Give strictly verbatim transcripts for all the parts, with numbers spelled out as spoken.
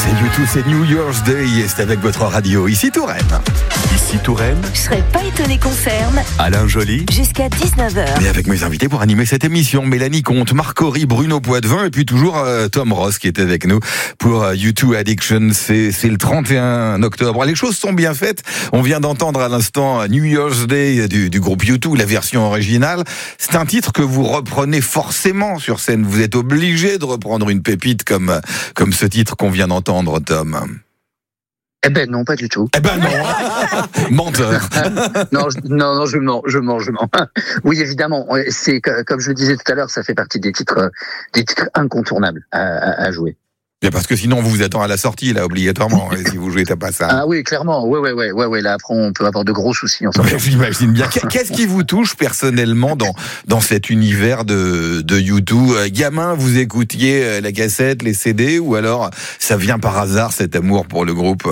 C'est U deux, c'est New Year's Day et c'est avec votre radio. Ici Touraine. Ici Touraine. Je serais pas étonné concerne. Alain Joly. Jusqu'à dix-neuf heures. Et avec mes invités pour animer cette émission, Mélanie Comte, Marc Horry, Bruno Poitvin et puis toujours euh, Tom Ross qui est avec nous pour euh, U deux Addiction. C'est, c'est le trente et un octobre. Les choses sont bien faites. On vient d'entendre à l'instant New Year's Day du, du groupe U deux, la version originale. C'est un titre que vous reprenez forcément sur scène. Vous êtes obligé de reprendre une pépite comme, comme ce titre qu'on vient d'entendre, Tom. Eh ben non, pas du tout. Eh ben non. Menteur. non, je, non, non, je mens, je mens, je mens. Oui, évidemment, c'est comme je le disais tout à l'heure, ça fait partie des titres, des titres incontournables à, à, à jouer. Bien parce que sinon on vous attend à la sortie là obligatoirement si vous jouez t'as pas ça. Ah oui, clairement. Ouais, ouais, ouais, ouais, ouais. Là après on peut avoir de gros soucis ensemble. Ouais, j'imagine bien. Qu'est-ce qui vous touche personnellement dans dans cet univers de de U deux? Gamin, vous écoutiez la cassette, les C D, ou alors ça vient par hasard cet amour pour le groupe?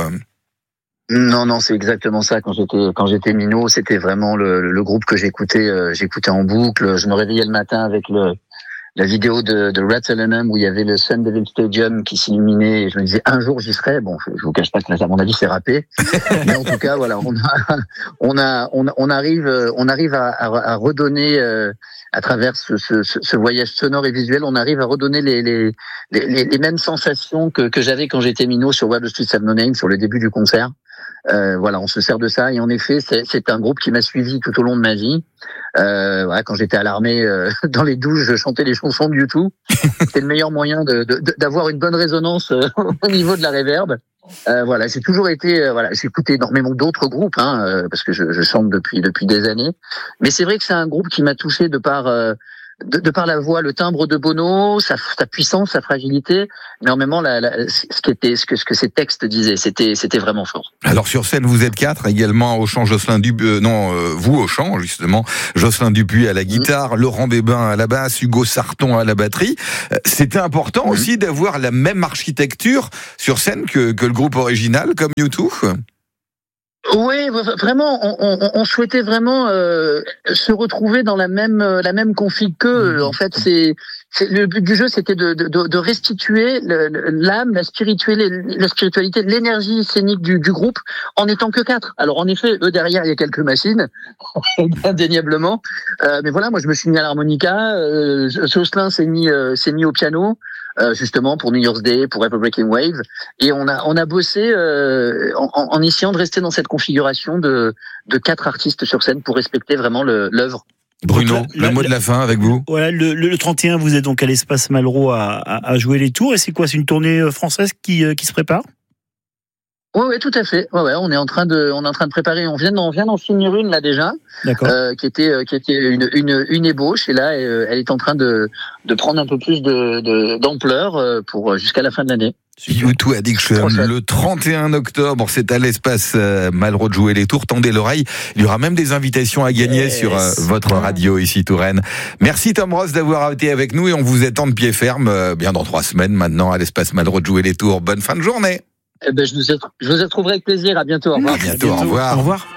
Non, non, c'est exactement ça. Quand j'étais quand j'étais minot, c'était vraiment le, le groupe que j'écoutais, euh, j'écoutais en boucle. Je me réveillais le matin avec le la vidéo de, de Rattle and Hum où il y avait le Sun Devil Stadium qui s'illuminait et je me disais un jour j'y serai. Bon, je, je vous cache pas que là, à mon avis, c'est râpé. Mais en tout cas, voilà, on a, on a, on, on arrive, on arrive à, à, à redonner, euh, à travers ce, ce, ce voyage sonore et visuel, on arrive à redonner les, les, les, les mêmes sensations que, que j'avais quand j'étais minot sur Where the Streets Have No Name, sur le début du concert. Euh, voilà, on se sert de ça et en effet, c'est, c'est un groupe qui m'a suivi tout au long de ma vie. Euh, voilà, quand j'étais à l'armée, euh, dans les douches, je chantais les chansons de U deux. C'était le meilleur moyen de, de, d'avoir une bonne résonance euh, au niveau de la réverb. Euh, voilà, j'ai toujours été, euh, voilà, j'ai écouté énormément d'autres groupes, hein, euh, parce que je, je chante depuis depuis des années. Mais c'est vrai que c'est un groupe qui m'a touché de par euh, De, de par la voix, le timbre de Bono, sa, sa puissance, sa fragilité, mais en même temps, la, la, ce qui était, ce que, ce que ses textes disaient, c'était, c'était vraiment fort. Alors sur scène, vous êtes quatre, également au chant Jocelyn Dupuis, euh, non, euh, vous au chant justement, Jocelyn Dupuis à la guitare, mmh. Laurent Bébin à la basse, Hugo Sarton à la batterie. Euh, c'était important mmh. aussi d'avoir la même architecture sur scène que, que le groupe original, comme U deux. Oui, vraiment, on, on, on souhaitait vraiment euh, se retrouver dans la même la même config qu'eux. En fait, c'est, c'est le but du jeu, c'était de, de, de restituer le, l'âme, la spiritualité, la spiritualité, l'énergie scénique du, du groupe, en étant que quatre. Alors en effet, eux derrière, il y a quelques machines, indéniablement. Euh, mais voilà, moi je me suis mis à l'harmonica, euh, Jocelyn s'est mis euh, s'est mis au piano. Euh, justement pour New Year's Day, pour Ever Breaking Wave, et on a on a bossé euh, en, en essayant de rester dans cette configuration de de quatre artistes sur scène pour respecter vraiment le, l'œuvre. Bruno, donc, là, le mot là, de la fin avec vous. Voilà, le, le trente et un, vous êtes donc à l'Espace Malraux à, à, à jouer les tours, et c'est quoi, c'est une tournée française qui qui se prépare? Oui, oui, tout à fait. Ouais, ouais, on est en train de, on est en train de préparer. On vient, on vient d'en finir une là déjà, euh, qui était, qui était une, une, une ébauche. Et là, euh, elle est en train de, de prendre un peu plus de, de d'ampleur euh, pour jusqu'à la fin de l'année. U deux Addiction, le trente et un octobre, c'est à l'Espace euh, Malraux de jouer les tours. Tendez l'oreille. Il y aura même des invitations à gagner yes. sur euh, votre radio ici Touraine. Merci Tom Ross d'avoir été avec nous et on vous attend de pied ferme euh, bien dans trois semaines maintenant à l'Espace Malraux de jouer les tours. Bonne fin de journée. Eh ben, je vous, je vous retrouverai avec plaisir. À bientôt. Au revoir. À bientôt. À bientôt. Au revoir. Au revoir.